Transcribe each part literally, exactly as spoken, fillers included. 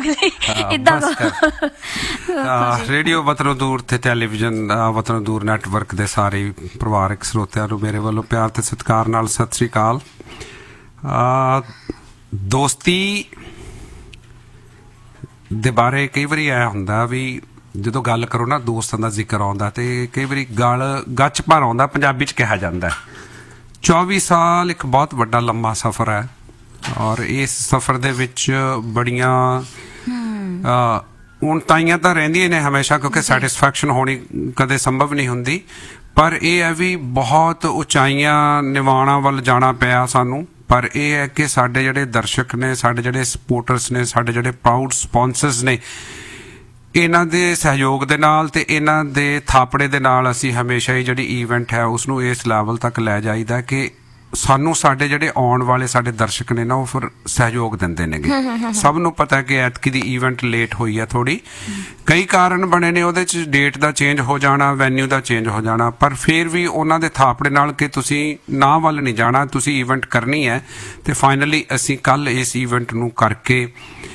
ਅਗਲੀ ਇਦਾਂ ਰੇਡੀਓ ਵਤਨੋਂ ਦੂਰ ਤੇ ਟੈਲੀਵਿਜ਼ਨ ਵਤਨੋਂ ਦੂਰ ਨੈਟਵਰਕ ਦੇ ਸਾਰੇ ਪਰਿਵਾਰਕ ਸਰੋਤਿਆਂ ਨੂੰ ਮੇਰੇ ਵੱਲੋਂ ਪਿਆਰ ਤੇ ਸਤਿਕਾਰ ਨਾਲ ਸਤਿ ਸ੍ਰੀ ਅਕਾਲ। ਦੋਸਤੀ ਦੇ ਬਾਰੇ ਕਈ ਵਾਰੀ ਇਹ ਹੁੰਦਾ ਵੀ ਜਦੋਂ ਗੱਲ ਕਰੋ ਨਾ ਦੋਸਤਾਂ ਦਾ ਜ਼ਿਕਰ ਆਉਂਦਾ ਤੇ ਕਈ ਵਾਰੀ ਗਲ ਗੱਚ ਭਰ ਆਉਂਦਾ, ਪੰਜਾਬੀ 'ਚ ਕਿਹਾ ਜਾਂਦਾ। ਚੌਵੀ ਸਾਲ ਇੱਕ ਬਹੁਤ ਵੱਡਾ ਲੰਮਾ ਸਫ਼ਰ ਹੈ ਔਰ ਇਸ ਸਫ਼ਰ ਦੇ ਵਿੱਚ ਬੜੀਆਂ ਉਣਤਾਈਆਂ ਤਾਂ ਰਹਿੰਦੀਆਂ ਨੇ ਹਮੇਸ਼ਾ, ਕਿਉਂਕਿ ਸੈਟਿਸਫੈਕਸ਼ਨ ਹੋਣੀ ਕਦੇ ਸੰਭਵ ਨਹੀਂ ਹੁੰਦੀ, ਪਰ ਇਹ ਹੈ ਵੀ ਬਹੁਤ ਉਚਾਈਆਂ ਨਿਵਾਣਾ ਵੱਲ ਜਾਣਾ ਪਿਆ ਸਾਨੂੰ। ਪਰ ਇਹ ਹੈ ਕਿ ਸਾਡੇ ਜਿਹੜੇ ਦਰਸ਼ਕ ਨੇ, ਸਾਡੇ ਜਿਹੜੇ ਸਪੋਰਟਰਸ ਨੇ, ਸਾਡੇ ਜਿਹੜੇ ਪ੍ਰਾਊਡ ਸਪੋਂਸਰਸ ਨੇ, ਇਹਨਾਂ ਦੇ ਸਹਿਯੋਗ ਦੇ ਨਾਲ ਤੇ ਇਹਨਾਂ ਦੇ ਥਾਪੜੇ ਦੇ ਨਾਲ ਅਸੀਂ ਹਮੇਸ਼ਾ ਹੀ ਜਿਹੜੀ ਈਵੈਂਟ ਹੈ ਉਸ ਨੂੰ ਇਸ ਲੈਵਲ ਤੱਕ ਲੈ ਜਾਈਦਾ ਕਿ ਸਾਨੂੰ ਸਾਡੇ ਜਿਹੜੇ ਆਉਣ ਵਾਲੇ ਸਾਡੇ ਦਰਸ਼ਕ ਨੇ ਨਾ ਉਹ ਫਿਰ ਸਹਿਯੋਗ ਦਿੰਦੇ ਨੇਗੇ। ਸਭ ਨੂੰ ਪਤਾ ਕਿ ਐਤਕੀ ਦੀ ਈਵੈਂਟ ਲੇਟ ਹੋਈ ਹੈ ਥੋੜੀ, ਕਈ ਕਾਰਨ ਬਣੇ ਨੇ ਉਹਦੇ 'ਚ, ਡੇਟ ਦਾ ਚੇਂਜ ਹੋ ਜਾਣਾ, ਵੈਨਿਊ ਦਾ ਚੇਂਜ ਹੋ ਜਾਣਾ, ਪਰ ਫਿਰ ਵੀ ਉਹਨਾਂ ਦੇ ਥਾਪੜੇ ਨਾਲ ਕਿ ਤੁਸੀਂ ਨਾ ਵੱਲ ਨਹੀਂ ਜਾਣਾ, ਤੁਸੀਂ ਈਵੈਂਟ ਕਰਨੀ ਹੈ। ਤੇ ਫਾਈਨਲੀ ਅਸੀਂ ਕੱਲ ਇਸ ਈਵੈਂਟ ਨੂੰ ਕਰਕੇ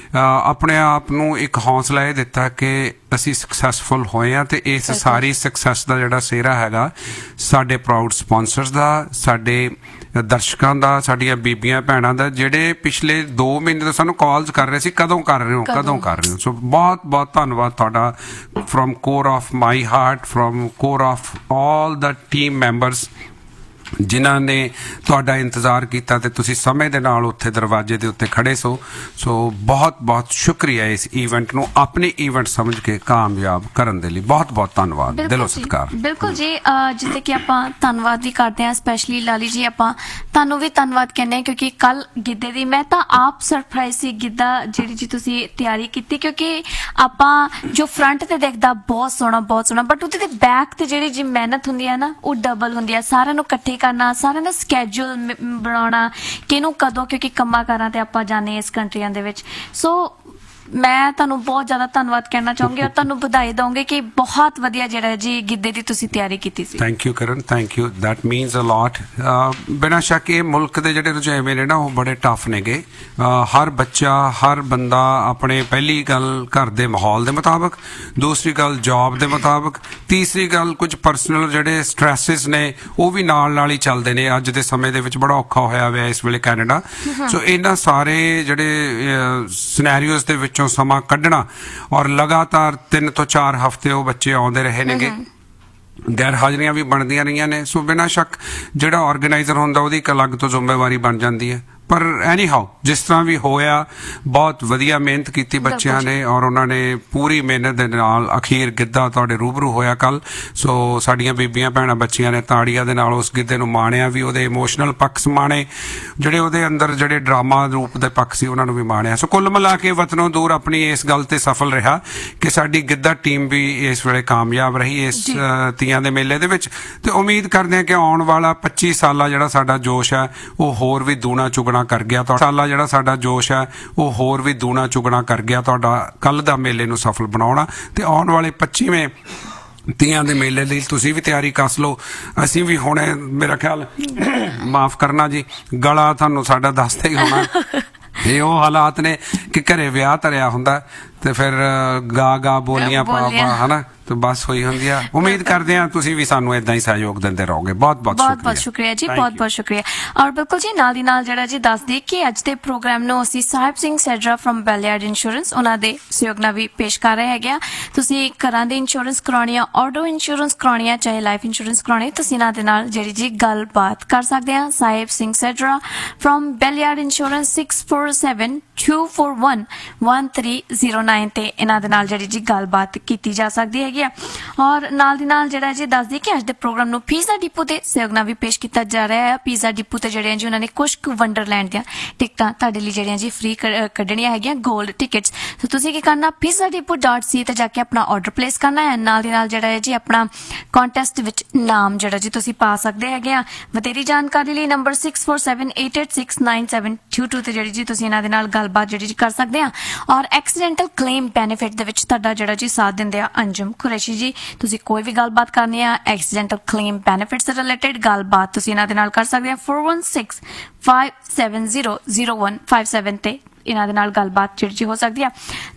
ਆਪਣੇ ਆਪ ਨੂੰ ਇੱਕ ਹੌਸਲਾ ਇਹ ਦਿੱਤਾ ਕਿ ਅਸੀਂ ਸਕਸੈਸਫੁਲ ਹੋਏ ਹਾਂ। ਤੇ ਇਸ ਸਾਰੀ ਸਕਸੈਸ ਦਾ ਜਿਹੜਾ ਸਿਹਰਾ ਹੈਗਾ ਸਾਡੇ ਪ੍ਰਾਊਡ ਸਪੋਂਸਰਸ ਦਾ, ਸਾਡੇ ਦਰਸ਼ਕਾਂ ਦਾ, ਸਾਡੀਆਂ ਬੀਬੀਆਂ ਭੈਣਾਂ ਦਾ, ਜਿਹੜੇ ਪਿਛਲੇ ਦੋ ਮਹੀਨੇ ਤੋਂ ਸਾਨੂੰ ਕਾਲਸ ਕਰ ਰਹੇ ਸੀ ਕਦੋਂ ਕਰ ਰਹੇ ਹੋ ਕਦੋਂ ਕਰ ਰਹੇ ਹੋ। ਸੋ ਬਹੁਤ ਬਹੁਤ ਧੰਨਵਾਦ ਤੁਹਾਡਾ, from core of my heart, from core of all the team members ਜਿਨ੍ਹਾਂ ਨੇ ਤੁਹਾਡਾ ਇੰਤਜ਼ਾਰ ਕੀਤਾ ਤੇ ਤੁਸੀਂ ਸਮੇਂ ਦੇ ਨਾਲ ਉੱਥੇ ਦਰਵਾਜ਼ੇ ਦੇ ਉੱਤੇ ਖੜੇ ਸੋ। ਸੋ ਬਹੁਤ ਬਹੁਤ ਸ਼ੁਕਰੀਆ ਇਸ ਈਵੈਂਟ ਨੂੰ ਆਪਣੀ ਈਵੈਂਟ ਸਮਝ ਕੇ ਕਾਮਯਾਬ ਕਰਨ ਦੇ ਲਈ। ਬਹੁਤ ਬਹੁਤ ਧੰਨਵਾਦ, ਦਿਲੋਂ ਸਤਿਕਾਰ। ਬਿਲਕੁਲ ਜੀ, ਜਿੱਥੇ ਕਿ ਆਪਾਂ ਧੰਨਵਾਦ ਵੀ ਕਰਦੇ ਹਾਂ, ਸਪੈਸ਼ਲੀ ਲਾਲੀ ਜੀ ਆਪਾਂ ਤੁਹਾਨੂੰ ਵੀ ਧੰਨਵਾਦ ਕਹਿੰਦੇ ਹਾਂ ਕਿਉਂਕਿ ਕੱਲ ਗਿੱਧੇ ਦੀ ਮੈਂ ਤਾਂ ਆਪ ਸਰਪ੍ਰਾਈਜ਼ ਸੀ, ਗਿੱਧਾ ਜਿਹੜੀ ਜੀ ਤੁਸੀਂ ਤਿਆਰੀ ਕੀਤੀ, ਕਿਉਂਕਿ ਆਪਾਂ ਜੋ ਫਰੰਟ ਤੇ ਦੇਖਦਾ ਬਹੁਤ ਸੋਹਣਾ ਬਹੁਤ ਸੋਹਣਾ, ਬਟ ਉਹਦੇ ਤੇ ਬੈਕ ਤੇ ਜਿਹੜੀ ਜੀ ਮਿਹਨਤ ਹੁੰਦੀ ਹੈ ਨਾ ਉਹ ਡਬਲ ਹੁੰਦੀ ਹੈ। ਸਾਰਿਆਂ ਨੂੰ ਇਕੱਠੇ ਕਰਨਾ, ਸਾਰਿਆਂ ਦਾ ਸਕੈਜੂਲ ਬਣਾਉਣਾ, ਕਿਹਨੂੰ ਕਦੋਂ, ਕਿਉਂਕਿ ਕੰਮਾਂ ਕਾਰਾਂ ਤੇ ਆਪਾਂ ਜਾਂਦੇ ਇਸ ਕੰਟਰੀਆਂ ਦੇ ਵਿੱਚ। ਸੋ ਮੈਂ ਤੁਹਾਨੂੰ ਬਹੁਤ ਜ਼ਿਆਦਾ ਧੰਨਵਾਦ ਕਹਿਣਾ ਚਾਹੂੰਗੀ ਔਰ ਤੁਹਾਨੂੰ ਵਧਾਈ ਦਊਂਗੀ ਕਿ ਬਹੁਤ ਵਧੀਆ ਜਿਹੜਾ ਜੀ ਗਿੱਧੇ ਦੀ ਤੁਸੀਂ ਤਿਆਰੀ ਕੀਤੀ ਸੀ। ਥੈਂਕ ਯੂ ਕਰਨ, ਥੈਂਕ ਯੂ, ਦੈਟ ਮੀਨਸ ਅ ਲੋਟ। ਬਿਨਾਂ ਸ਼ੱਕ ਇਹ ਮੁਲਕ ਦੇ ਜਿਹੜੇ ਰੁਝੇਵੇਂ ਨੇ ਨਾ ਉਹ ਬੜੇ ਟਫ ਨੇਗੇ। ਹਰ ਬੱਚਾ, ਹਰ ਬੰਦਾ ਆਪਣੇ, ਪਹਿਲੀ ਗੱਲ ਘਰ ਦੇ ਮਾਹੌਲ ਦੇ ਮੁਤਾਬਕ, ਦੂਸਰੀ ਗੱਲ ਜੌਬ ਦੇ ਮੁਤਾਬਕ, ਤੀਸਰੀ ਗੱਲ ਕੁਝ ਪਰਸਨਲ ਜਿਹੜੇ ਸਟ੍ਰੈਸਿਸ ਨੇ ਉਹ ਵੀ ਨਾਲ ਨਾਲ ਹੀ ਚੱਲਦੇ ਨੇ। ਅੱਜ ਦੇ ਸਮੇਂ ਦੇ ਵਿੱਚ ਬੜਾ ਔਖਾ ਹੋਇਆ ਹੋਇਆ ਇਸ ਵੇਲੇ ਕੈਨੇਡਾ। ਸੋ ਇਹਨਾਂ ਸਾਰੇ ਜਿਹੜੇ ਸਿਨੈਰੀਓਜ਼ ਦੇ ਵਿੱਚ ਸਮਾਂ ਕੱਢਣਾ ਔਰ ਲਗਾਤਾਰ ਤਿੰਨ ਤੋਂ ਚਾਰ ਹਫ਼ਤੇ ਉਹ ਬੱਚੇ ਆਉਂਦੇ ਰਹੇ ਨੇਗੇ, ਗੈਰ ਹਾਜ਼ਰੀਆਂ ਵੀ ਬਣਦੀਆਂ ਰਹੀਆਂ ਨੇ। ਸੋ ਬਿਨਾਂ ਸ਼ੱਕ ਜਿਹੜਾ ਆਰਗੇਨਾਈਜ਼ਰ ਹੁੰਦਾ ਉਹਦੀ ਇੱਕ ਅਲੱਗ ਤੋਂ ਜ਼ਿੰਮੇਵਾਰੀ ਬਣ ਜਾਂਦੀ ਹੈ। ਪਰ ਐਨੀ ਹਾਓ ਜਿਸ ਤਰ੍ਹਾਂ ਵੀ ਹੋਇਆ, ਬਹੁਤ ਵਧੀਆ ਮਿਹਨਤ ਕੀਤੀ ਬੱਚਿਆਂ ਨੇ ਔਰ ਉਹਨਾਂ ਨੇ ਪੂਰੀ ਮਿਹਨਤ ਦੇ ਨਾਲ ਅਖੀਰ ਗਿੱਧਾ ਤੁਹਾਡੇ ਰੂਬਰੂ ਹੋਇਆ ਕੱਲ। ਸੋ ਸਾਡੀਆਂ ਬੀਬੀਆਂ ਭੈਣਾਂ ਬੱਚੀਆਂ ਨੇ ਤਾੜੀਆਂ ਦੇ ਨਾਲ ਉਸ ਗਿੱਧੇ ਨੂੰ ਮਾਣਿਆ ਵੀ, ਉਹਦੇ ਇਮੋਸ਼ਨਲ ਪੱਖ ਮਾਣੇ, ਜਿਹੜੇ ਉਹਦੇ ਅੰਦਰ ਜਿਹੜੇ ਡਰਾਮਾ ਰੂਪ ਦੇ ਪੱਖ ਸੀ ਉਹਨਾਂ ਨੂੰ ਵੀ ਮਾਣਿਆ। ਸੋ ਕੁੱਲ ਮਿਲਾ ਕੇ ਵਤਨੋਂ ਦੂਰ ਆਪਣੀ ਇਸ ਗੱਲ ਤੇ ਸਫਲ ਰਿਹਾ ਕਿ ਸਾਡੀ ਗਿੱਧਾ ਟੀਮ ਵੀ ਇਸ ਵੇਲੇ ਕਾਮਯਾਬ ਰਹੀ ਇਸ ਤੀਆਂ ਦੇ ਮੇਲੇ ਦੇ ਵਿੱਚ। ਤੇ ਉਮੀਦ ਕਰਦੇ ਹਾਂ ਕਿ ਆਉਣ ਵਾਲਾ ਪੱਚੀ ਸਾਲਾ ਜਿਹੜਾ ਸਾਡਾ ਜੋਸ਼ ਹੈ ਉਹ ਹੋਰ ਵੀ ਦੂਣਾ ਚੁਗਣਾ ਕਰ ਗਿਆ। ਸਾਲਾ ਜਿਹੜਾ ਸਾਡਾ ਜੋਸ਼ ਹੈ ਉਹ ਹੋਰ ਵੀ ਦੂਣਾ ਚੁਗਣਾ ਕਰ ਗਿਆ ਤੁਹਾਡਾ ਕੱਲ ਦਾ ਮੇਲੇ ਨੂੰ ਸਫਲ ਬਣਾਉਣਾ। ਤੇ ਆਉਣ ਵਾਲੇ ਪੱਚੀਵੇਂ ਤੀਆਂ ਦੇ ਮੇਲੇ ਲਈ ਤੁਸੀਂ ਵੀ ਤਿਆਰੀ ਕੱਸ ਲਓ। ਅਸੀਂ ਵੀ ਹੁਣੇ, ਮੇਰਾ ਖਿਆਲ, ਮਾਫ ਕਰਨਾ ਜੀ, ਗਲਾ ਤੁਹਾਨੂੰ ਸਾਡਾ ਦੱਸਦੇ ਹੀ ਹੋਣਾ। ਇਹ ਉਹ ਹਾਲਾਤ ਨੇ ਕਿ ਘਰੇ ਵਿਆਹ ਧਰਿਆ ਹੁੰਦਾ ਤੇ ਫਿਰ ਗਾ ਗਾ ਬੋਲੀਆਂ ਪਾ ਪਾ ਹਨਾ ਤੇ ਬਸ ਹੋਈ ਹੁੰਦੀ ਆ। ਉਮੀਦ ਕਰਦੇ ਹਾਂ ਤੁਸੀਂ ਵੀ ਸਾਨੂੰ ਏਦਾਂ ਹੀ ਸਹਿਯੋਗ ਦਿੰਦੇ ਰਹੋਗੇ। ਬਹੁਤ ਬਹੁਤ ਬਹੁਤ ਬਹੁਤ ਸ਼ੁਕਰੀਆ ਜੀ, ਬਹੁਤ ਬਹੁਤ ਸ਼ੁਕਰੀਆ। ਔਰ ਬਿਲਕੁਲ ਜੀ ਨਾਲ ਦੀ ਨਾਲ ਜਿਹੜਾ ਜੀ ਦੱਸ ਦੇ ਕਿ ਅੱਜ ਦੇ ਪ੍ਰੋਗਰਾਮ ਨੂੰ ਅਸੀਂ ਸਾਹਿਬ ਸਿੰਘ ਸੈਡਰਾ ਫਰੋਮ ਬੈਲੀਆਰਡ ਇੰਸ਼ੋਰੈਂਸ ਉਹਨਾਂ ਦੇ ਸਹਿਯੋਗ ਨਾਲ ਵੀ ਪੇਸ਼ ਕਰ ਰਹੇ ਹੈਗੇ ਆ। ਤੁਸੀਂ ਘਰਾਂ ਦੀ ਇੰਸ਼ੋਰੈਂਸ ਕਰਾਉਣੀ ਆ, ਆਟੋ ਇੰਸ਼ੋਰੈਂਸ ਕਰਾਉਣੀ ਆ, ਚਾਹੇ ਲਾਈਫ ਇੰਸ਼ੋਰੈਂਸ ਕਰਾਉਣੀ, ਤੁਸੀਂ ਇਹਨਾਂ ਦੇ ਨਾਲ ਜਿਹੜੀ ਜੀ ਗੱਲਬਾਤ ਕਰ ਸਕਦੇ ਆ। Sahib Singh ਸੈਡਰਾ from ਬੈਲੀਆਰਡ insurance six four seven two four one one three zero nine ਤੇ ਇਹਨਾਂ ਦੇ ਨਾਲ ਜਿਹੜੀ ਜੀ ਗੱਲਬਾਤ ਕੀਤੀ ਜਾ ਸਕਦੀ ਹੈਗੀ। ਔਰ ਨਾਲ ਦੀ ਨਾਲ ਜਿਹੜਾ ਜੀ ਦੱਸਦੀ ਕਿ ਅੱਜ ਦੇ ਪ੍ਰੋਗਰਾਮ ਨੂੰ ਪੀਜ਼ਾ ਡਿਪੂ ਦੇ ਸਹਿਯੋਗ ਨਾਲ ਵੀ ਪੇਸ਼ ਕੀਤਾ ਜਾ ਰਿਹਾ ਹੈ। ਪੀਜ਼ਾ ਡਿਪੂ ਤੇ ਜਿਹੜੇ ਜੀ ਉਹਨਾਂ ਨੇ ਕੁਝ ਕੁ ਵੰਡਰਲੈਂਡ ਦੀਆਂ ਟਿਕਟਾਂ ਤੁਹਾਡੇ ਲਈ ਜਿਹੜੀਆਂ ਜੀ ਫ੍ਰੀ ਕੱਢਣੀਆਂ ਹੈਗੀਆਂ, ਗੋਲਡ ਟਿਕਟਸ। ਸੋ ਤੁਸੀਂ ਕੀ ਕਰਨਾ, ਪੀਜ਼ਾ ਡਿਪੂ ਡਾਟ ਸੀ ਤੇ ਜਾ ਕੇ ਆਪਣਾ ਆਰਡਰ ਪਲੇਸ ਕਰਨਾ ਹੈ। ਨਾਲ ਦੀ ਨਾਲ ਜਿਹੜਾ ਹੈ ਜੀ ਆਪਣਾ ਕੰਟੈਸਟ ਵਿੱਚ ਨਾਮ ਜਿਹੜਾ ਜੀ ਤੁਸੀਂ ਪਾ ਸਕਦੇ ਹੈਗੇ ਆ। ਵਧੇਰੀ ਜਾਣਕਾਰੀ ਲਈ number six four seven eight eight six nine seven to to ਤੇ ਜਿਹੜੀ ਜੀ ਤੁਸੀਂ ਇਹਨਾਂ ਦੇ ਨਾਲ ਗੱਲਬਾਤ ਜਿਹੜੀ ਜੀ ਕਰ ਸਕਦੇ ਆ। ਔਰ ਐਕਸੀਡੈਂਟਲ ਕਲੇਮ ਬੈਨੀਫਿਟ ਦੇ ਵਿੱਚ ਤੁਹਾਡਾ ਜਿਹੜਾ ਜੀ ਸਾਥ ਦਿੰਦੇ ਆ ਅੰਜਮ ਕੁਰੈਸ਼ੀ ਜੀ। ਤੁਸੀਂ ਕੋਈ ਵੀ ਗੱਲਬਾਤ ਕਰਨੀ ਆ ਐਕਸੀਡੈਂਟਲ ਕਲੇਮ ਬੈਨੀਫਿਟਸ ਦੇ ਰਿਲੇਟਡ ਗੱਲਬਾਤ ਤੁਸੀਂ ਇਹਨਾਂ ਦੇ ਨਾਲ ਕਰ ਸਕਦੇ ਆ। Four one six five seven zero zero one five seven ਤੇ ਇਹਨਾਂ ਦੇ ਨਾਲ ਗੱਲਬਾਤ ਜਿਹੜੀ ਹੋ ਸਕਦੀ ਆ।